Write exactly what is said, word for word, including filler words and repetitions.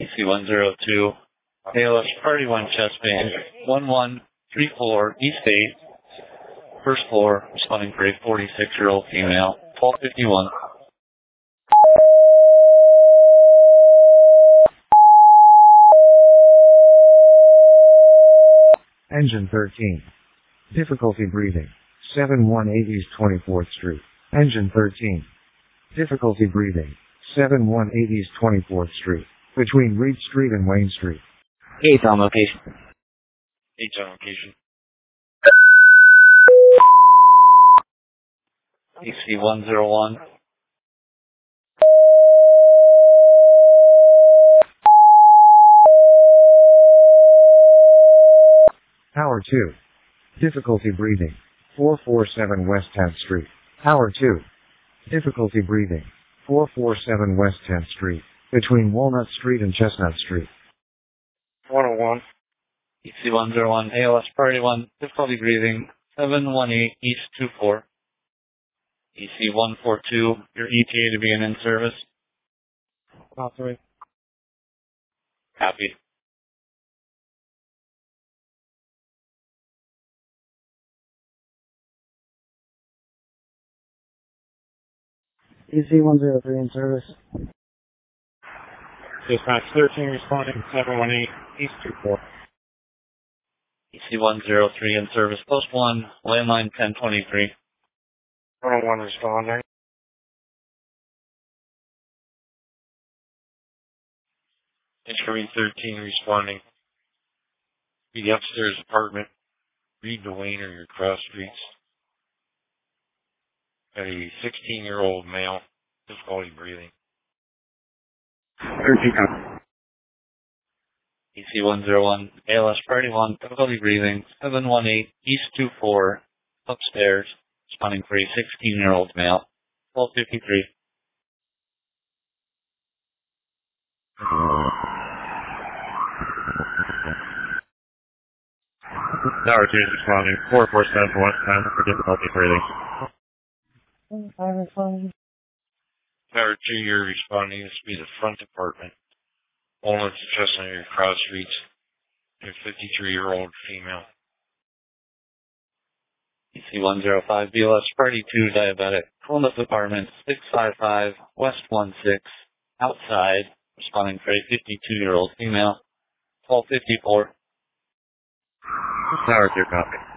E C one zero two, A L S Party one chest band, one one three four East eight, first floor, responding for a forty-six-year-old female, twelve fifty-one. Engine thirteen. Difficulty breathing. seven one eight East twenty-fourth Street. Engine thirteen. Difficulty breathing. seven one eight East twenty-fourth Street. Between Reed Street and Wayne Street. Eight on location. Eight on location. E C one zero one. Tower two. Difficulty breathing. four forty-seven West tenth Street. Tower two. Difficulty breathing. four forty-seven West tenth Street. Between Walnut Street and Chestnut Street. one oh one. E C one zero one, A L S Party one, difficulty breathing, seven one eight East two four. E C one four two, your E T A to be in service. Copy. Copy. E C one zero three in service. Dispatch thirteen responding seven one eight East two four. E C one zero three in service, post one, landline ten twenty-three. one oh one responding. Incoming thirteen responding. The upstairs apartment. Reed to Wayne or your cross streets. Got a sixteen-year-old male, difficulty breathing. thirteen. E C one zero one, A L S Party one, difficulty breathing, seven one eight East two four, upstairs, responding for a sixteen-year-old male, twelve fifty-three. Tower two is responding four four seven West ten for difficulty breathing. I'm responding. Tower two, you're responding. This will be the front apartment. Walnut Chestnut, your cross streets. A fifty-three-year-old female. E C one zero five, B L S Party two, diabetic, Columbus apartment, six five five, West one six, outside, responding for a fifty-two-year-old female, twelve fifty-four. Tower two, copy.